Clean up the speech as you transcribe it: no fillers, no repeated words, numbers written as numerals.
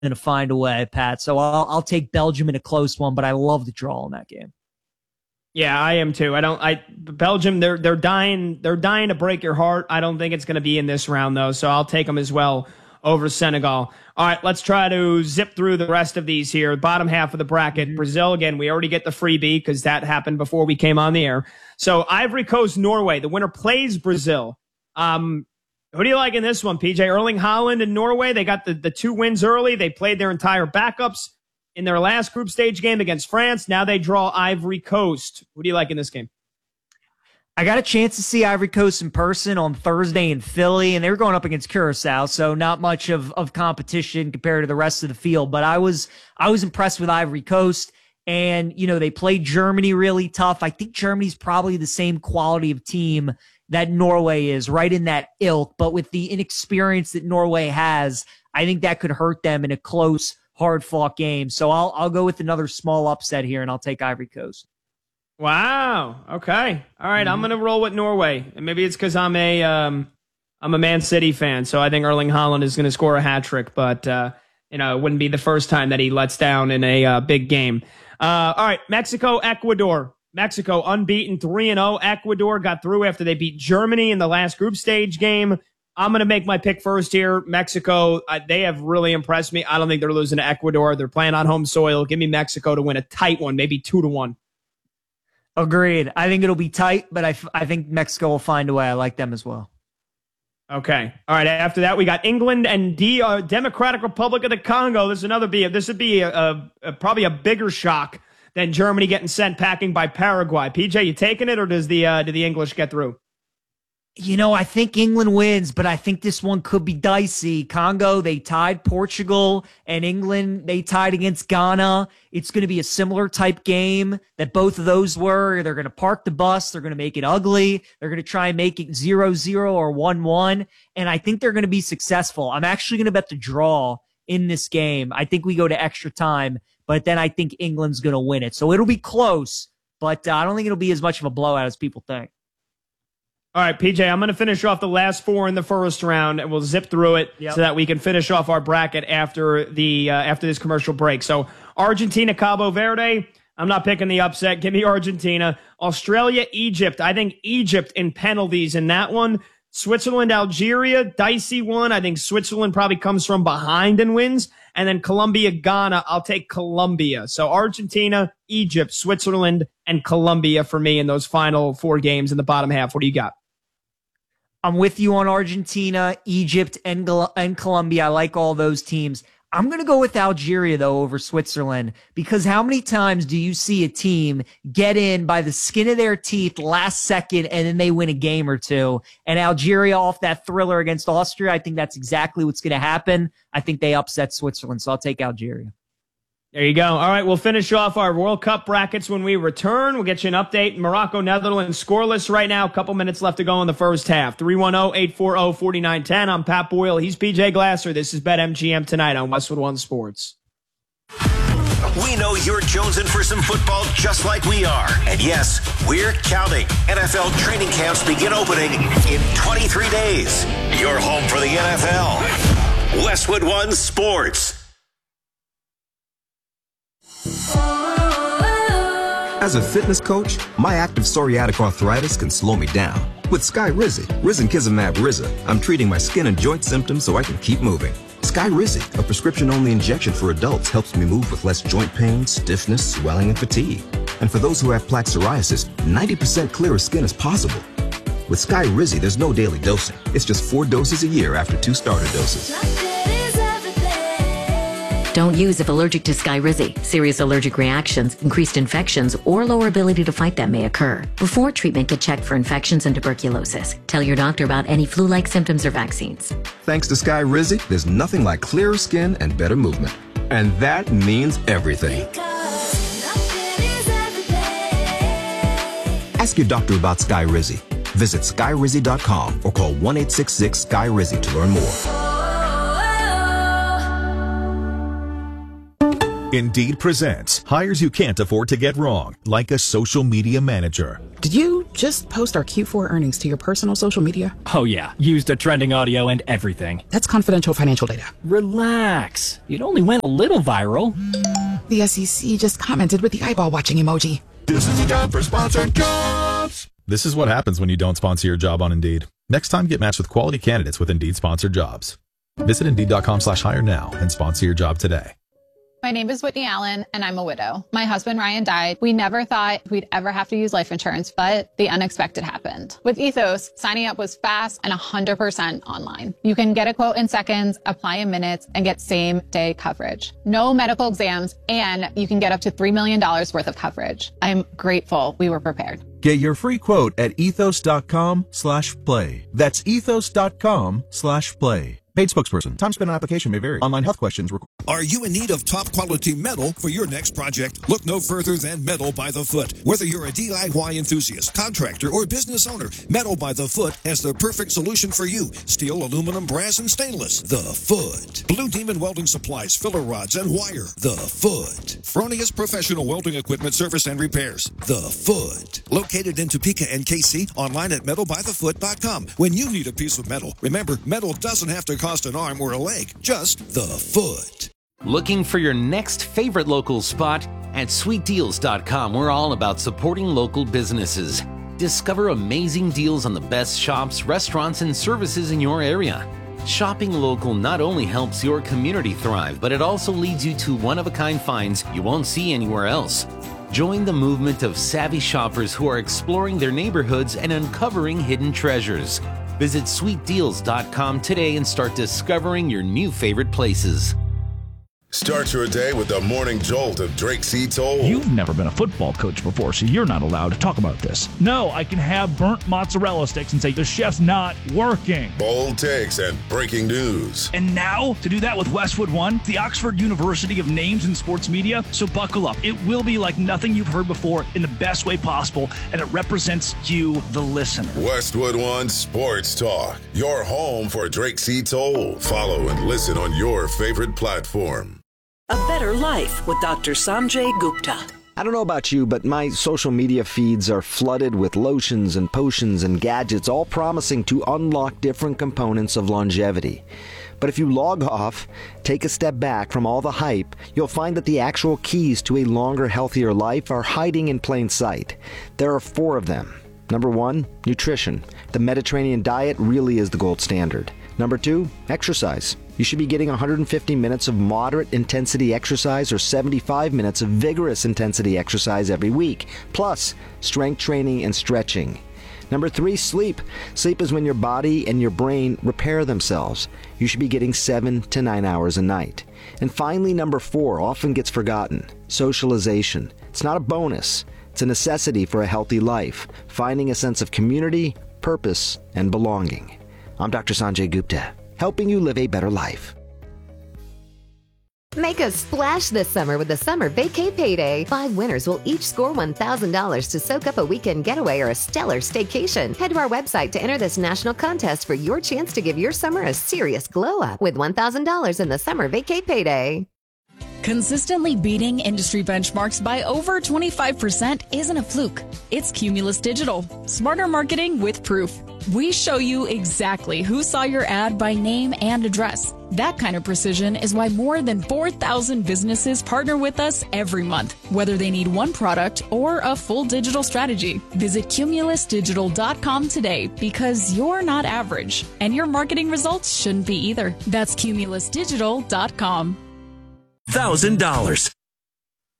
to find a way, Pat. So I'll take Belgium in a close one, but I love the draw in that game. Yeah, I am too. Belgium, they're dying to break your heart. I don't think it's going to be in this round though, so I'll take them as well over Senegal. All right, let's try to zip through the rest of these here. Bottom half of the bracket. Brazil, again, we already get the freebie because that happened before we came on the air. So Ivory Coast, Norway. The winner plays Brazil. Who do you like in this one, PJ? Erling Haaland and Norway. They got the 2 wins early. They played their entire backups in their last group stage game against France. Now they draw Ivory Coast. Who do you like in this game? I got a chance to see Ivory Coast in person on Thursday in Philly, and they were going up against Curacao, so not much of competition compared to the rest of the field. But I was impressed with Ivory Coast, and they played Germany really tough. I think Germany's probably the same quality of team that Norway is, right in that ilk. But with the inexperience that Norway has, I think that could hurt them in a close, hard-fought game. So I'll go with another small upset here, and I'll take Ivory Coast. Wow. Okay. All right. I'm going to roll with Norway. And maybe it's because I'm a Man City fan. So I think Erling Haaland is going to score a hat trick, but, it wouldn't be the first time that he lets down in a big game. All right. Mexico, Ecuador. Mexico unbeaten 3-0. Ecuador got through after they beat Germany in the last group stage game. I'm going to make my pick first here. Mexico, they have really impressed me. I don't think they're losing to Ecuador. They're playing on home soil. Give me Mexico to win a tight one, maybe 2-1. Agreed. I think it'll be tight, but I think Mexico will find a way. I like them as well. Okay. All right. After that, we got England and Democratic Republic of the Congo. This would be probably a bigger shock than Germany getting sent packing by Paraguay. PJ, you taking it, or do the English get through? I think England wins, but I think this one could be dicey. Congo, they tied Portugal, and England, they tied against Ghana. It's going to be a similar type game that both of those were. They're going to park the bus. They're going to make it ugly. They're going to try and make it 0-0 or 1-1, and I think they're going to be successful. I'm actually going to bet the draw in this game. I think we go to extra time, but then I think England's going to win it. So it'll be close, but I don't think it'll be as much of a blowout as people think. All right, PJ, I'm going to finish off the last 4 in the first round, and we'll zip through it so that we can finish off our bracket after this commercial break. So Argentina, Cabo Verde, I'm not picking the upset. Give me Argentina. Australia, Egypt. I think Egypt in penalties in that one. Switzerland, Algeria, dicey one. I think Switzerland probably comes from behind and wins. And then Colombia, Ghana, I'll take Colombia. So Argentina, Egypt, Switzerland, and Colombia for me in those final 4 games in the bottom half. What do you got? I'm with you on Argentina, Egypt, and Colombia. I like all those teams. I'm going to go with Algeria, though, over Switzerland, because how many times do you see a team get in by the skin of their teeth last second and then they win a game or two? And Algeria off that thriller against Austria, I think that's exactly what's going to happen. I think they upset Switzerland, so I'll take Algeria. There you go. All right, we'll finish off our World Cup brackets when we return. We'll get you an update. Morocco, Netherlands, scoreless right now. A couple minutes left to go in the first half. 310-840-4910. I'm Pat Boyle. He's PJ Glasser. This is BetMGM tonight on Westwood One Sports. We know you're jonesing for some football just like we are. And yes, we're counting. NFL training camps begin opening in 23 days. Your home for the NFL. Westwood One Sports. As a fitness coach, my active psoriatic arthritis can slow me down. With Skyrizi, Risankizumab Riza, I'm treating my skin and joint symptoms so I can keep moving. Skyrizi, a prescription-only injection for adults, helps me move with less joint pain, stiffness, swelling, and fatigue. And for those who have plaque psoriasis, 90% clearer skin is possible. With Skyrizi, there's no daily dosing. It's just 4 doses a year after 2 starter doses. Don't use if allergic to Skyrizi. Serious allergic reactions, increased infections, or lower ability to fight them may occur. Before treatment, get checked for infections and tuberculosis. Tell your doctor about any flu-like symptoms or vaccines. Thanks to Skyrizi, there's nothing like clearer skin and better movement. And that means everything. Ask your doctor about Skyrizi. Visit Skyrizi.com or call 1-866-SKY-RIZI to learn more. Indeed presents hires you can't afford to get wrong, like a social media manager. Did you just post our Q4 earnings to your personal social media? Oh yeah, used a trending audio and everything. That's confidential financial data. Relax. It only went a little viral. The SEC just commented with the eyeball watching emoji. This is the time for sponsored jobs. This is what happens when you don't sponsor your job on Indeed. Next time, get matched with quality candidates with Indeed sponsored jobs. Visit Indeed.com/hire now and sponsor your job today. My name is Whitney Allen, and I'm a widow. My husband, Ryan, died. We never thought we'd ever have to use life insurance, but the unexpected happened. With Ethos, signing up was fast and 100% online. You can get a quote in seconds, apply in minutes, and get same-day coverage. No medical exams, and you can get up to $3 million worth of coverage. I'm grateful we were prepared. Get your free quote at ethos.com/play. That's ethos.com/play. Paid spokesperson. Time spent on application may vary. Online health questions. Are you in need of top quality metal for your next project? Look no further than Metal by the Foot. Whether you're a DIY enthusiast, contractor, or business owner, Metal by the Foot has the perfect solution for you. Steel, aluminum, brass, and stainless. The Foot. Blue Demon Welding Supplies, filler rods, and wire. The Foot. Fronius Professional Welding Equipment Service and Repairs. The Foot. Located in Topeka and KC, online at metalbythefoot.com. When you need a piece of metal, remember, metal doesn't have to cost an arm or a leg, just the foot. Looking for your next favorite local spot? At sweetdeals.com, we're all about supporting local businesses. Discover amazing deals on the best shops, restaurants, and services in your area. Shopping local not only helps your community thrive, but it also leads you to one-of-a-kind finds you won't see anywhere else. Join the movement of savvy shoppers who are exploring their neighborhoods and uncovering hidden treasures. Visit sweetdeals.com today and start discovering your new favorite places. Start your day with the morning jolt of Drake C. Toll. You've never been a football coach before, so you're not allowed to talk about this. No, I can have burnt mozzarella sticks and say the chef's not working. Bold takes and breaking news. And now, to do that with Westwood One, the Oxford University of Names in Sports Media. So buckle up. It will be like nothing you've heard before in the best way possible, and it represents you, the listener. Westwood One Sports Talk, your home for Drake C. Toll. Follow and listen on your favorite platform. A better life with Dr. Sanjay Gupta. I don't know about you, but my social media feeds are flooded with lotions and potions and gadgets, all promising to unlock different components of longevity. But if you log off, take a step back from all the hype, you'll find that the actual keys to a longer, healthier life are hiding in plain sight. There are 4 of them. Number 1, nutrition. The Mediterranean diet really is the gold standard. Number 2, exercise. You should be getting 150 minutes of moderate intensity exercise or 75 minutes of vigorous intensity exercise every week, plus strength training and stretching. Number 3, sleep. Sleep is when your body and your brain repair themselves. You should be getting 7 to 9 hours a night. And finally, number 4 often gets forgotten. Socialization. It's not a bonus. It's a necessity for a healthy life, finding a sense of community, purpose, and belonging. I'm Dr. Sanjay Gupta, helping you live a better life. Make a splash this summer with the Summer Vacay Payday. 5 winners will each score $1,000 to soak up a weekend getaway or a stellar staycation. Head to our website to enter this national contest for your chance to give your summer a serious glow up with $1,000 in the Summer Vacay Payday. Consistently beating industry benchmarks by over 25% isn't a fluke. It's Cumulus Digital. Smarter marketing with proof. We show you exactly who saw your ad by name and address. That kind of precision is why more than 4,000 businesses partner with us every month, whether they need one product or a full digital strategy. Visit cumulusdigital.com today because you're not average, and your marketing results shouldn't be either. That's cumulusdigital.com. $1,000.